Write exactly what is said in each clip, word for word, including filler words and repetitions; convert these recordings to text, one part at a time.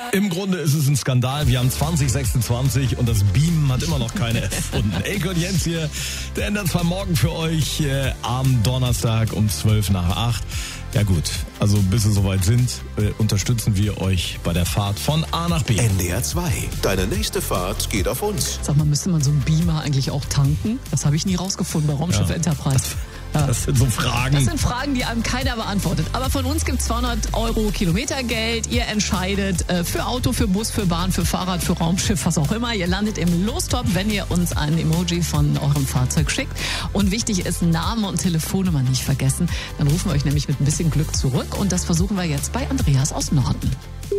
Im Grunde ist es ein Skandal. Wir haben zwanzig sechsundzwanzig und das Beamen hat immer noch keiner erfunden. Elke und Jens hier, der ändert zwar morgen für euch äh, am Donnerstag um zwölf nach acht. Ja gut, also bis wir soweit sind, äh, unterstützen wir euch bei der Fahrt von A nach B. N D R zwei, deine nächste Fahrt geht auf uns. Sag mal, müsste man so einen Beamer eigentlich auch tanken? Das habe ich nie rausgefunden bei Raumschiff Ja. Enterprise. Das, das sind so Fragen. Das sind Fragen, die einem keiner beantwortet. Aber von uns gibt es zweihundert Euro Kilometergeld. Ihr entscheidet äh, für Auto, für Bus, für Bahn, für Fahrrad, für Raumschiff, was auch immer. Ihr landet im Lostop, wenn ihr uns ein Emoji von eurem Fahrzeug schickt. Und wichtig ist, Name und Telefonnummer nicht vergessen. Dann rufen wir euch nämlich mit ein bisschen Glück zurück. Und das versuchen wir jetzt bei Andreas aus Norden.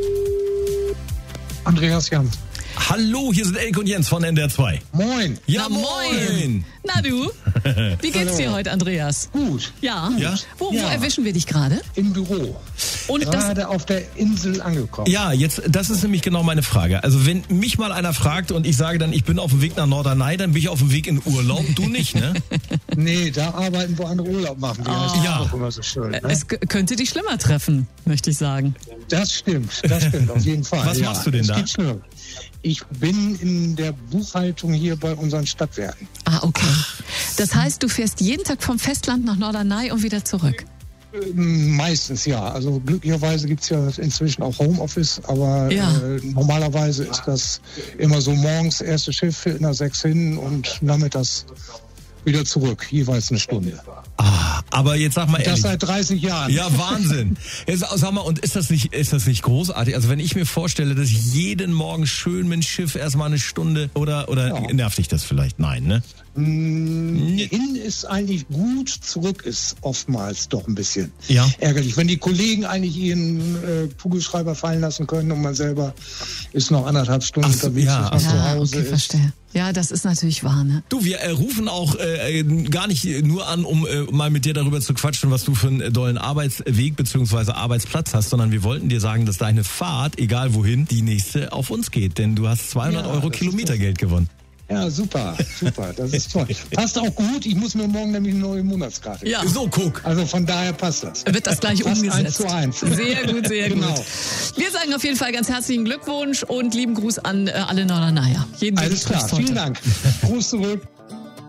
Andreas Jans. Hallo, hier sind Elke und Jens von N D R zwei. Moin. Ja, Na, moin. Na du, wie geht's dir heute, Andreas? Gut. Ja. Ja? Wo, Ja. wo erwischen wir dich gerade? Im Büro. Und das, Gerade auf der Insel angekommen. Ja, jetzt, das ist nämlich genau meine Frage. Also wenn mich mal einer fragt und ich sage dann, ich bin auf dem Weg nach Norderney, dann bin ich auf dem Weg in Urlaub. Du nicht, ne? Nee, da arbeiten, wo andere Urlaub machen. Die heißt Ja. auch immer so schön. Ne? es k- könnte dich schlimmer treffen, möchte ich sagen. Das stimmt, das stimmt, auf jeden Fall. Was ja. machst du denn es da? Geht schlimmer. Ich bin in der Buchhaltung hier bei unseren Stadtwerken. Ah, okay. Das heißt, du fährst jeden Tag vom Festland nach Norderney und wieder zurück. Ähm, Meistens ja. Also glücklicherweise gibt's ja inzwischen auch Homeoffice, aber Ja. äh, normalerweise ist das immer so morgens erste Schiff, Viertel nach sechs hin und nachmittags wieder zurück, jeweils eine Stunde. Ah, aber jetzt sag mal Das ehrlich. seit dreißig Jahren. Ja, Wahnsinn. Jetzt sag mal, und ist das nicht, ist das nicht großartig? Also wenn ich mir vorstelle, dass ich jeden Morgen schön mit dem Schiff erstmal eine Stunde oder, oder Ja. nervt dich das vielleicht? Nein, ne? Mm, Hin ist eigentlich gut, zurück ist oftmals doch ein bisschen Ja. ärgerlich. Wenn die Kollegen eigentlich ihren äh, Kugelschreiber fallen lassen können und man selber ist noch anderthalb Stunden Ach so, unterwegs, ja, bis man ach so. zu Ja, Hause okay, ist. verstehe. Ja, das ist natürlich wahr, ne? Du, wir äh, rufen auch äh, äh, gar nicht nur an, um äh, mal mit dir darüber zu quatschen, was du für einen äh, dollen Arbeitsweg bzw. Arbeitsplatz hast, sondern wir wollten dir sagen, dass deine Fahrt, egal wohin, die nächste auf uns geht. Denn du hast zweihundert Ja, Euro das ist Kilometergeld gewonnen. Ja, super, super, das ist toll. Passt auch gut, ich muss mir morgen nämlich eine neue Monatskarte. Ja. So, guck. Also von daher passt das. Wird das gleich Fast umgesetzt. eins zu eins. Sehr gut, sehr Genau. gut. Wir sagen auf jeden Fall ganz herzlichen Glückwunsch und lieben Gruß an äh, alle Norderneyer. Jeden Alles klar, vielen Dank. Gruß zurück.